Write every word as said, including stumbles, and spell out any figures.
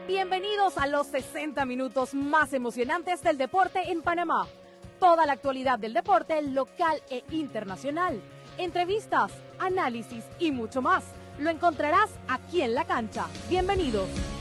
Bienvenidos a los sesenta minutos más emocionantes del deporte en Panamá. Toda la actualidad del deporte local e internacional. Entrevistas, análisis y mucho más. Lo encontrarás aquí en la cancha. Bienvenidos.